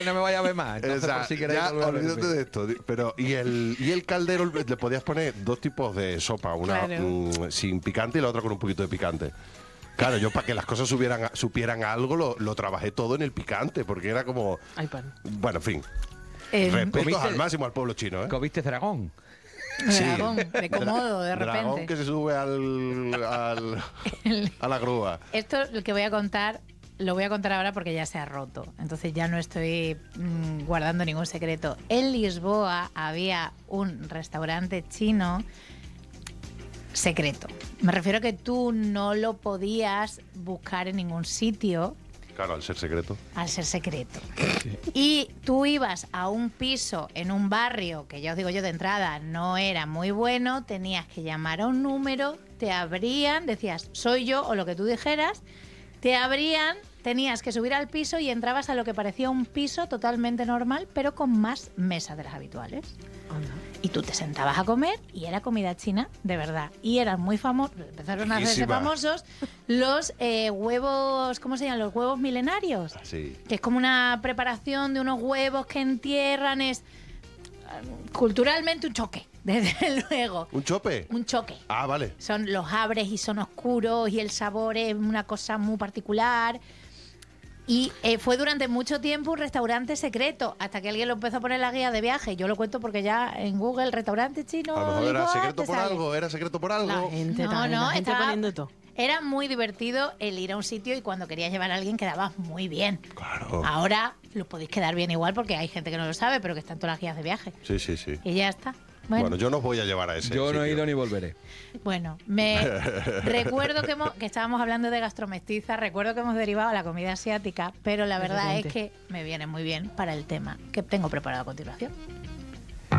No me vaya a ver más. Entonces, por si queréis ya, volver a olvídate verme. de esto. Pero, y el caldero le podías poner dos tipos de sopa, una Claro. sin picante y la otra con un poquito de picante. Claro, yo para que las cosas supieran algo, lo trabajé todo en el picante, porque era como... Ay, pan. Bueno, en fin. Eh, Respetos ¿comiste- al máximo al pueblo chino, ¿eh? ¿Comiste dragón? Dragón, de Komodo, de Dragón repente. que se sube a la grúa. Esto lo que voy a contar, lo voy a contar ahora porque ya se ha roto. Entonces ya no estoy guardando ningún secreto. En Lisboa había un restaurante chino secreto. Me refiero a que tú no lo podías buscar en ningún sitio Claro, al ser secreto. al ser secreto. Y tú ibas a un piso en un barrio que ya os digo yo de entrada no era muy bueno, tenías que llamar a un número, te abrían, decías soy yo o lo que tú dijeras, te abrían, tenías que subir al piso y entrabas a lo que parecía un piso totalmente normal, pero con más mesas de las habituales. Anda. Y tú te sentabas a comer y era comida china de verdad. Y eran muy famosos, empezaron a hacerse Riquísima. famosos los huevos, ¿cómo se llaman? Los huevos milenarios. Sí. Que es como una preparación de unos huevos que entierran, es culturalmente un choque, desde luego. ¿Un chope? Un choque. Ah, vale. Son los abres y son oscuros y el sabor es una cosa muy particular. Y fue durante mucho tiempo un restaurante secreto, hasta que alguien lo empezó a poner en la guía de viaje. Yo lo cuento porque ya en Google, restaurante chino. A lo mejor era Lisboa, secreto te por sale. algo, era secreto por algo. La gente, No, también, no, la gente estaba- poniendo todo. Era muy divertido el ir a un sitio y cuando querías llevar a alguien quedabas muy bien. Claro. Ahora lo podéis quedar bien igual porque hay gente que no lo sabe, pero que está en todas las guías de viaje. Sí, sí, sí. Y ya está. Bueno, yo no os voy a llevar a ese Yo no he sitio. ido ni volveré. Bueno, me recuerdo que estábamos hablando de gastromestiza, recuerdo que hemos derivado a la comida asiática, pero la De verdad es repente. que me viene muy bien para el tema que tengo preparado a continuación.